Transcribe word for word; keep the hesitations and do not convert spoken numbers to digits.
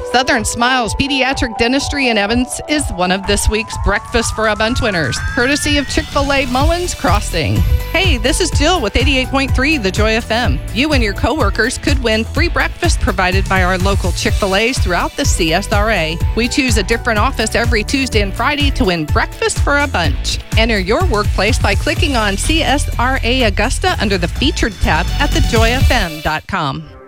Southern Smiles Pediatric Dentistry in Evans is one of this week's Breakfast for a Bunch winners, courtesy of Chick-fil-A Mullins Crossing. Hey, this is Jill with eighty-eight point three The Joy F M. You and your coworkers could win free breakfast provided by our local Chick-fil-A's throughout the C S R A. We choose a different office every Tuesday and Friday to win Breakfast for a Bunch. Enter your workplace by clicking on C S R A Augusta under the Featured tab at the joy f m dot com.